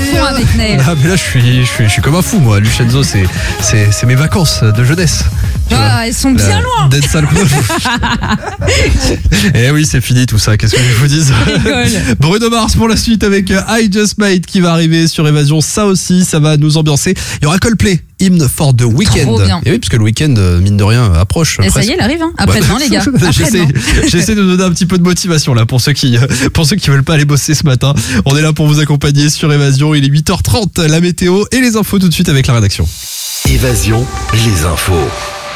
fond avec Naël. Ah, mais là, je suis comme un fou, moi. Lucenzo, c'est mes vacances de jeunesse. Ah, elles sont bien loin. D'être sale. Eh oui, c'est fini tout ça. Qu'est-ce que je vous dise? Bruno Mars pour la suite avec I Just Might qui va arriver sur Évasion. Ça aussi, ça va nous ambiancer. Il y aura Coldplay, Hymn for the Weekend. Trop bien. Et oui, parce que le week-end, mine de rien, approche. Et ça y est, elle arrive. Après-demain, les gars. J'essaie de donner un petit peu de motivation là pour ceux qui veulent pas aller bosser ce matin. On est là pour vous accompagner sur Évasion. Il est 8h30, la météo et les infos tout de suite avec la rédaction. Évasion, les infos.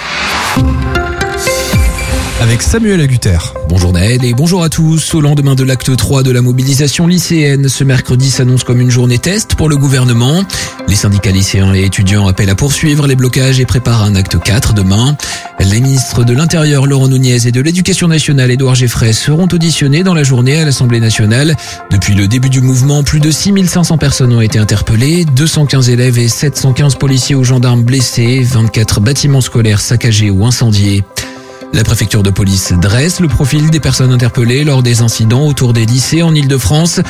Avec Samuel Agutter. Bonjour Naël et bonjour à tous. Au lendemain de l'acte 3 de la mobilisation lycéenne, ce mercredi s'annonce comme une journée test pour le gouvernement. Les syndicats lycéens et étudiants appellent à poursuivre les blocages et préparent un acte 4 demain. Les ministres de l'Intérieur Laurent Nunez et de l'Éducation nationale Édouard Geoffrey seront auditionnés dans la journée à l'Assemblée nationale. Depuis le début du mouvement, plus de 6500 personnes ont été interpellées, 215 élèves et 715 policiers ou gendarmes blessés, 24 bâtiments scolaires saccagés ou incendiés. La préfecture de police dresse le profil des personnes interpellées lors des incidents autour des lycées en Ile-de-France.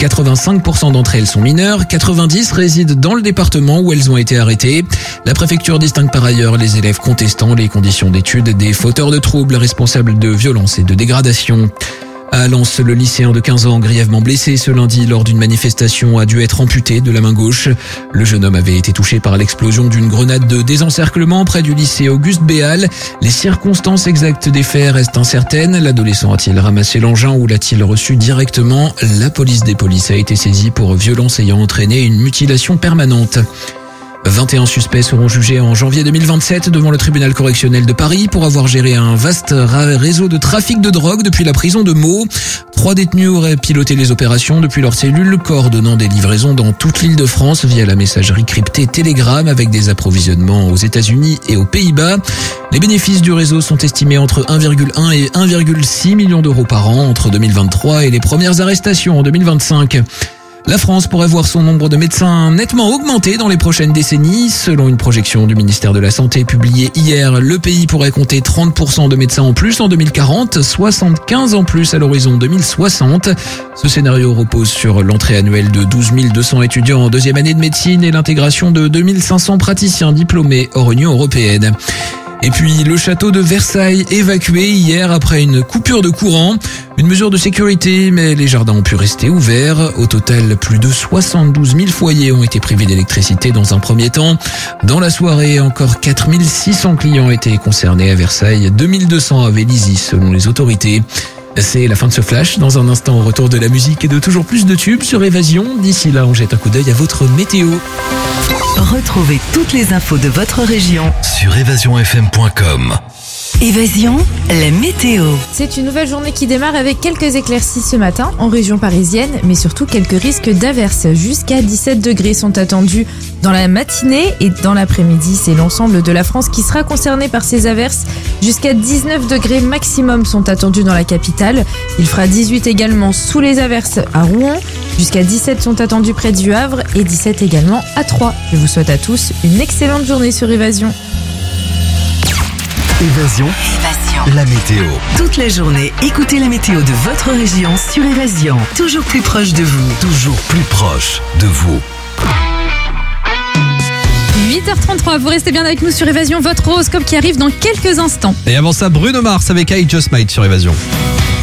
85% d'entre elles sont mineures, 90 résident dans le département où elles ont été arrêtées. La préfecture distingue par ailleurs les élèves contestant les conditions d'études des fauteurs de troubles responsables de violences et de dégradations. À Lens, le lycéen de 15 ans grièvement blessé ce lundi lors d'une manifestation a dû être amputé de la main gauche. Le jeune homme avait été touché par l'explosion d'une grenade de désencerclement près du lycée Auguste Béal. Les circonstances exactes des faits restent incertaines. L'adolescent a-t-il ramassé l'engin ou l'a-t-il reçu directement? La police des polices a été saisie pour violence ayant entraîné une mutilation permanente. 21 suspects seront jugés en janvier 2027 devant le tribunal correctionnel de Paris pour avoir géré un vaste réseau de trafic de drogue depuis la prison de Meaux. 3 détenus auraient piloté les opérations depuis leur cellule, coordonnant des livraisons dans toute l'Île-de-France via la messagerie cryptée Telegram avec des approvisionnements aux États-Unis et aux Pays-Bas. Les bénéfices du réseau sont estimés entre 1,1 et 1,6 million d'euros par an entre 2023 et les premières arrestations en 2025. La France pourrait voir son nombre de médecins nettement augmenter dans les prochaines décennies. Selon une projection du ministère de la Santé publiée hier, le pays pourrait compter 30% de médecins en plus en 2040, 75 en plus à l'horizon 2060. Ce scénario repose sur l'entrée annuelle de 12 200 étudiants en deuxième année de médecine et l'intégration de 2500 praticiens diplômés hors Union européenne. Et puis le château de Versailles évacué hier après une coupure de courant. Une mesure de sécurité, mais les jardins ont pu rester ouverts. Au total, plus de 72 000 foyers ont été privés d'électricité dans un premier temps. Dans la soirée, encore 4 600 clients étaient concernés à Versailles, 2200 à Vélizy selon les autorités. C'est la fin de ce flash. Dans un instant, au retour de la musique et de toujours plus de tubes sur Évasion. D'ici là, on jette un coup d'œil à votre météo. Retrouvez toutes les infos de votre région sur évasionfm.com. Évasion, la météo. C'est une nouvelle journée qui démarre avec quelques éclaircies ce matin en région parisienne, mais surtout quelques risques d'averses. Jusqu'à 17 degrés sont attendus dans la matinée et dans l'après-midi. C'est l'ensemble de la France qui sera concerné par ces averses. Jusqu'à 19 degrés maximum sont attendus dans la capitale. Il fera 18 également sous les averses à Rouen. Jusqu'à 17 sont attendus près du Havre et 17 également à Troyes. Je vous souhaite à tous une excellente journée sur Évasion. Évasion, la météo. Toute la journée, écoutez la météo de votre région sur Évasion. Toujours plus proche de vous. Toujours plus proche de vous. 8h33, vous restez bien avec nous sur Évasion, votre horoscope qui arrive dans quelques instants. Et avant ça, Bruno Mars avec I Just Might sur Évasion.